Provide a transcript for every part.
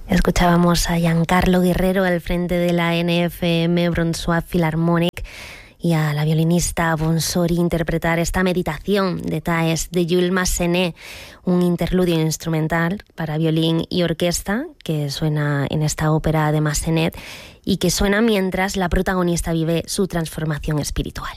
Escuchábamos a Giancarlo Guerrero al frente de la NFM Brunswick Philharmonic y a la violinista Bonsori interpretar esta meditación de Taes de Jules Massenet, un interludio instrumental para violín y orquesta que suena en esta ópera de Massenet y que suena mientras la protagonista vive su transformación espiritual.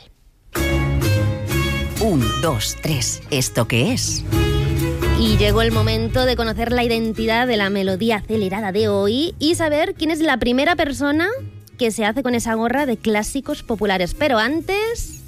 1, 2, 3, ¿esto qué es? Y llegó el momento de conocer la identidad de la melodía acelerada de hoy y saber quién es la primera persona que se hace con esa gorra de clásicos populares. Pero antes...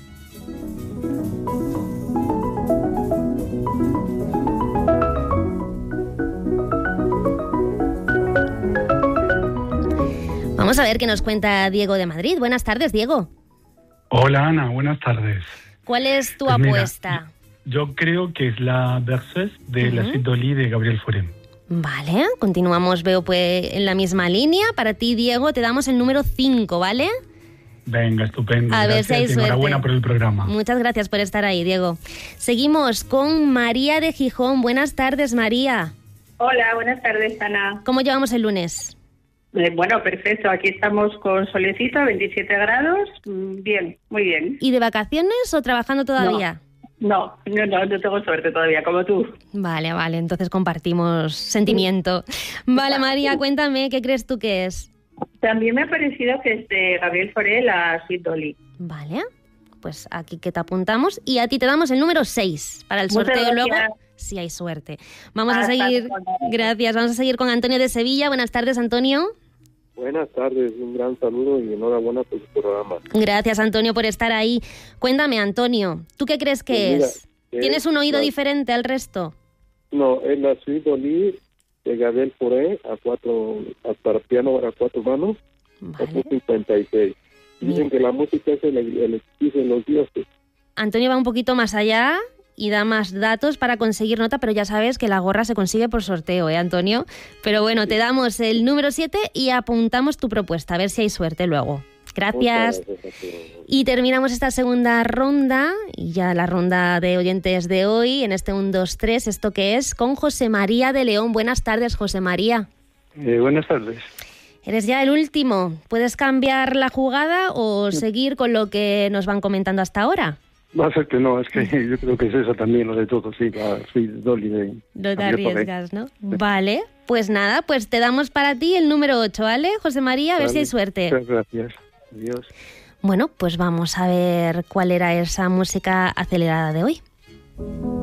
vamos a ver qué nos cuenta Diego de Madrid. Buenas tardes, Diego. Hola, Ana. Buenas tardes. ¿Cuál es tu Pues apuesta? Mira, yo creo que es la Berceuse de la Suite d'Oli de Gabriel Fauré. Vale, continuamos, veo pues en la misma línea. Para ti, Diego, te damos el número 5, ¿vale? Venga, estupendo. A ver gracias, si hay suerte. Enhorabuena por el programa. Muchas gracias por estar ahí, Diego. Seguimos con María de Gijón. Buenas tardes, María. Hola, buenas tardes, Ana. ¿Cómo llevamos el lunes? Bueno, perfecto. Aquí estamos con solecito, 27 grados. Bien, muy bien. ¿Y de vacaciones o trabajando todavía? No tengo suerte todavía, como tú. Vale, entonces compartimos sentimiento. Vale, María, cuéntame, ¿qué crees tú que es? También me ha parecido que es de Gabriel Fauré, la Suite d'Oli. Vale, pues aquí que te apuntamos y a ti te damos el número 6 para el sorteo luego, si hay suerte. Vamos a seguir, gracias, vamos a seguir con Antonio de Sevilla. Buenas tardes, Antonio. Buenas tardes, un gran saludo y enhorabuena por su programa. Gracias, Antonio, por estar ahí. Cuéntame, Antonio, ¿tú qué crees que es? ¿Tienes un oído diferente al resto? No, es la Suite d'Oli de Gabriel Fauré para piano a 4 manos, opus 56. Dicen que la música es el exquisito de los dioses. Antonio va un poquito más allá y da más datos para conseguir nota, pero ya sabes que la gorra se consigue por sorteo, Antonio? Pero bueno, te damos el número 7 y apuntamos tu propuesta, a ver si hay suerte luego. Gracias. Y terminamos esta segunda ronda, y ya la ronda de oyentes de hoy, en este 1, 2, 3, ¿esto qué es? Con José María de León. Buenas tardes, José María. Buenas tardes. Eres ya el último. ¿Puedes cambiar la jugada o seguir con lo que nos van comentando hasta ahora? Va a ser que no, es que yo creo que es eso también, lo de todo, sí, la Suite d'Oli de... No te arriesgas, ¿no? Vale, pues nada, pues te damos para ti el número 8, ¿vale, José María? A ver si hay suerte. Muchas gracias. Adiós. Bueno, pues vamos a ver cuál era esa música acelerada de hoy.